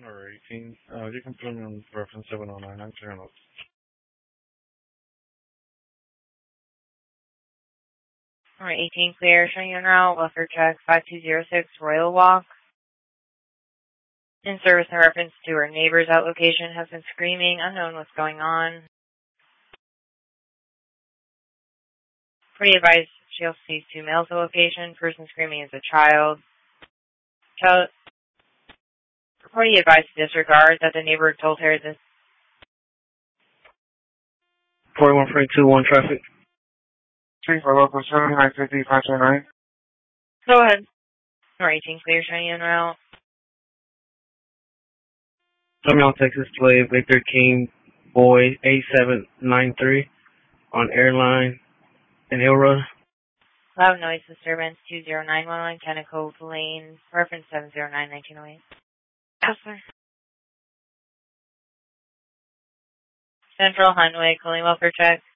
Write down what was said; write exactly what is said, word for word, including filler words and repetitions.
Or eighteen. Uh, you can put me on reference seven oh nine. I'm clearing up. Alright, eighteen clear, showing you en route, welfare check five two zero six Royal Walk. In service in reference to our neighbor's out location, has been screaming, unknown what's going on. Pretty advised, she also sees two males at location. Person screaming is a child. Child. Pretty advised to disregard that the neighbor told her this. forty-one forty-two, one traffic. three for local seven nine fifty five seven nine. Go ahead. Or eighteen clear, showing you en route. Terminal Texas Slave, Victor King, Boy, eight seven nine three on airline in Elrod. Loud noise disturbance, two zero nine one one, Kenneco Lane, reference seven zero nine nineteen oh eight. Yes, sir. Central Highway, calling welfare check.